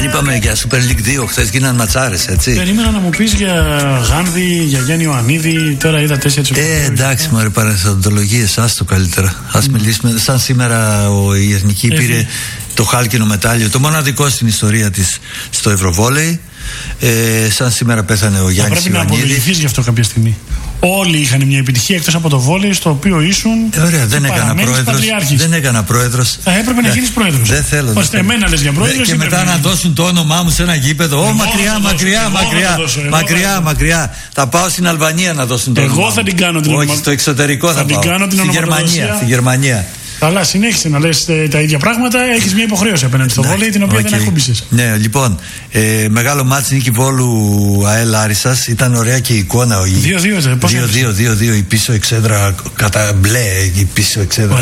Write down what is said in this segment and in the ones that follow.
Δεν είπαμε για Super League 2, χθες γίνανε ματσάρες, έτσι. Περίμενα να μου πεις για Γάνδη, για Γιάννη Ιωαννίδη, τώρα είδα 4 εντάξει, μωρέ, παραστατολογίες, άστο καλύτερα. Ας μιλήσουμε. Σαν σήμερα η Εθνική πήρε το χάλκινο μετάλλιο, το μοναδικό στην ιστορία της στο Ευρωβόλεϊ. Σαν σήμερα πέθανε ο Γιάννης Ιωαννίδης. Πρέπει να απολογηθείς γι' αυτό κάποια στιγμή. Όλοι είχαν μια επιτυχία εκτός από το βόλεϊ, στο οποίο ήσουν. Ωραία, δεν έκανα πρόεδρος. Θα έπρεπε να γίνεις πρόεδρος. Δεν θέλω. Ώστε εμένα λες για πρόεδρος. Και μετά να δώσουν το όνομά μου σε ένα γήπεδο. Μακριά. Θα πάω στην Αλβανία να δώσουν το όνομά μου. Εγώ θα την κάνω την ονομασία. Όχι, στο εξωτερικό θα πάω. Στη Γερμανία. Αλλά συνέχισε να λες τα ίδια πράγματα. Έχεις μια υποχρέωση απέναντι στο βόλεϊ, την οποία δεν ακούμπησες. Ναι, λοιπόν, μεγάλο μάτς Νίκη Βόλου ΑΕΛ Άρισσας. Ήταν ωραία και η εικόνα. 2-2 η πίσω εξέδρα κατά μπλε. Η πίσω εξέδρα.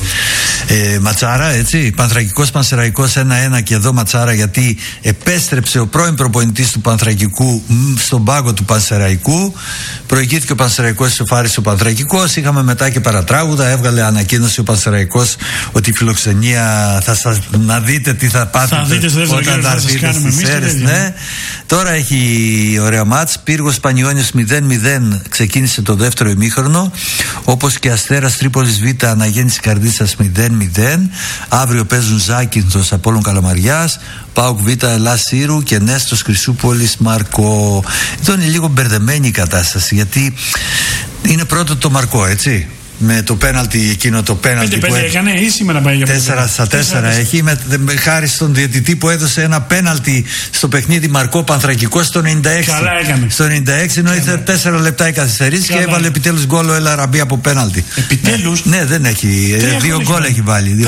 Ματσάρα, έτσι. Πανθρακικός Πανσεραϊκός 1-1 και εδώ ματσάρα, γιατί επέστρεψε ο πρώην προπονητής του Πανθρακικού στον πάγκο του Πανσεραϊκού. Προηγήθηκε ο Πανσεραϊκός, ισοφάρισε ο Πανθρακικός. Είχαμε μετά και παρατράγουδα. Έβγαλε ανακοίνωση ο Πανσεραϊκός ότι η φιλοξενία να δείτε τι θα πάθετε όταν θα έρθετε στις Σέρρες. Ναι. Τώρα έχει ωραία μάτς. Πύργος Πανιώνιος 0-0 ξεκίνησε το δεύτερο ημίχρονο, όπως και Αστέρας Τρίπολης Β Αναγέννηση Καρδίτσας 0-0. Αύριο παίζουν Ζάκυνθος Απόλλων Καλαμαριάς, ΠΑΟΚ Β Ελλάς Σύρου και Νέστος Χρυσούπολης Μαρκό. Εδώ είναι λίγο μπερδεμένη η κατάσταση, γιατί είναι πρώτο το Μαρκό, έτσι. Με το πέναλτι, εκείνο το πέναλτι που έκανε, ή σήμερα πάει για 4-4 έχει, χάρη στον διαιτητή που έδωσε ένα πέναλτι στο παιχνίδι Μαρκό Πανθρακικό στο 96. Καλά έκανε. Στο 96, ενώ ήθελε 4 λεπτά η καθυστερήση και έβαλε επιτέλους γκολ ο Ελ Αραμπί από πέναλτι. Επιτέλους. Ναι, δεν έχει. 2 γκολ έχει βάλει.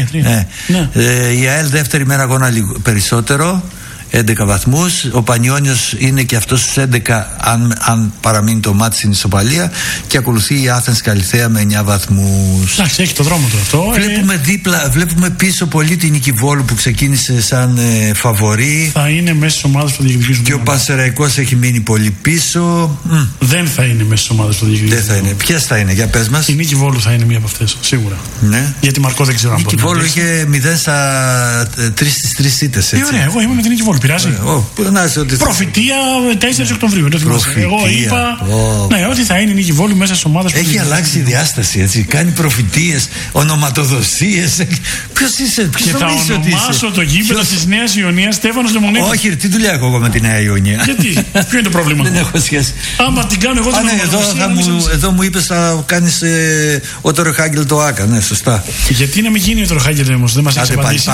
3. Η ΑΕΛ δεύτερη μέρα αγώνα περισσότερο. 11 βαθμούς. Ο Πανιώνιος είναι και αυτός στους 11 αν παραμείνει το μάτι στην ισοπαλία, και ακολουθεί η Άθενς Καλιθέα με 9 βαθμούς. Εντάξει, έχει το δρόμο του αυτό. Βλέπουμε πίσω πολύ την Νίκη Βόλου που ξεκίνησε σαν φαβορί. Θα είναι μέσα στις ομάδες που διεκδικήσουν. Και ο Πανσεραϊκός έχει μείνει πολύ πίσω. Δεν θα είναι μέσα στις ομάδες που διεκδικήσουν. Δεν θα είναι. Ποιες θα είναι, για πες μας. Η Νίκη Βόλου θα είναι μία από αυτές, σίγουρα. Ναι. Γιατί Μαρκό δεν ξέρω αν μπορεί. Η Νίκη Βόλου είχε 0 στα 3 ήττες. Ωραία, εγώ είμαι με την Νίκη Βόλου. Πειράζει. Προφητεία 4 Οκτωβρίου. Εγώ είπα ότι θα είναι η Νίκη Βόλου μέσα στις ομάδες που έχει αλλάξει η διάσταση, έτσι. Κάνει προφητείες, ονοματοδοσίες. Ποιος είσαι, και θα ονομάσω το γήπεδο της Νέας Ιωνίας Στέφανος Λεμονίδης. Όχι, τι δουλειά έχω εγώ με τη Νέα Ιωνία. Γιατί, ποιο είναι το πρόβλημα. Δεν έχω σχέση. Άμα την κάνω εγώ την ονοματοδοσία. Εδώ μου είπες θα κάνεις ο Τωροχάγγελ το Άκα. Ναι, σωστά. Γιατί να μην γίνει ο Τωροχάγγελ όμως, δεν μας έχει απαντήσει.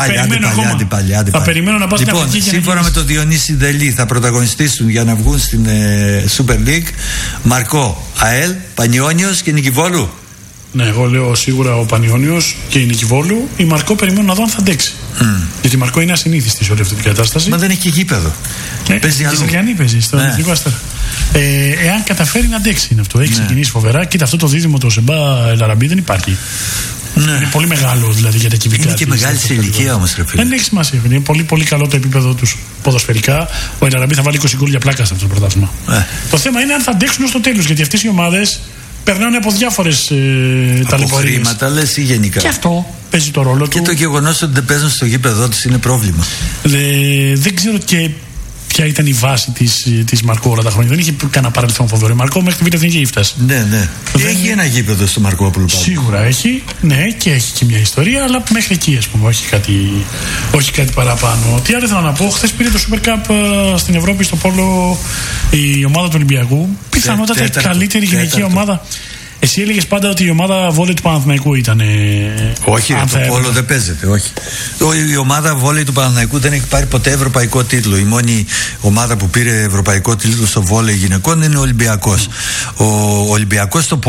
Θα περιμένω να πας στην Αφρική. Σύμφωνα με το Διονύση Δελή θα πρωταγωνιστήσουν για να βγουν στην Super League Μαρκό, ΑΕΛ, Πανιώνιος και Νίκη Βόλου. Ναι, εγώ λέω σίγουρα ο Πανιώνιος και η Νίκη Βόλου. Η Μαρκό περιμένω να δω αν θα αντέξει. Γιατί η Μαρκό είναι ασυνήθιστη σε όλη αυτή την κατάσταση. Μα δεν έχει και γήπεδο. Παίζει αλλού. Παίζει στον Εθνικό Αστέρα. Εάν καταφέρει να αντέξει είναι αυτό. Έχει ξεκινήσει φοβερά. Κοίτα, αυτό το δίδυμο το Σεμπά Ελ Αραμπί δεν υπάρχει. Ναι. Είναι πολύ μεγάλο δηλαδή για τα κυβικά. Είναι και μεγάλη σε ηλικία όμως, ρε φίλε. Δεν έχει σημασία. Είναι πολύ, πολύ καλό το επίπεδο του ποδοσφαιρικά. Ο Ελ Αραμπί θα βάλει 20 γκολ για πλάκα σε αυτό το πρωτάθλημα. Το θέμα είναι αν θα αντέξουν ως το τέλος. Γιατί αυτές οι ομάδες περνάνε από διάφορες ταλαιπωρίες. Χρήματα λες ή γενικά. Και αυτό παίζει το ρόλο του. Και το γεγονός ότι δεν παίζουν στο γήπεδο τους είναι πρόβλημα. Δεν ξέρω και ποια ήταν η βάση της Μαρκό όλα τα χρόνια. Δεν είχε κανένα παρελθόν φοβερό. Μαρκό μέχρι την Εθνική φτάσει. Ναι. Έχει ένα γήπεδο στο Μαρκόπουλο. Σίγουρα έχει. Ναι, και έχει και μια ιστορία, αλλά μέχρι εκεί, ας πούμε. Όχι κάτι παραπάνω. Τι άλλο ήθελα να πω. Χθες πήρε το Super Cup στην Ευρώπη στο πόλο η ομάδα του Ολυμπιακού. Πιθανότατα η καλύτερη γυναική ομάδα. Εσύ έλεγες πάντα ότι η ομάδα βόλεϊ του Παναθηναϊκού ήταν. Όχι, το πόλο δεν παίζεται. Όχι. Η ομάδα βόλεϊ του Παναθηναϊκού δεν έχει πάρει ποτέ ευρωπαϊκό τίτλο. Η μόνη ομάδα που πήρε ευρωπαϊκό τίτλο στο βόλεϊ γυναικών είναι ο Ολυμπιακός. Ο Ολυμπιακός στο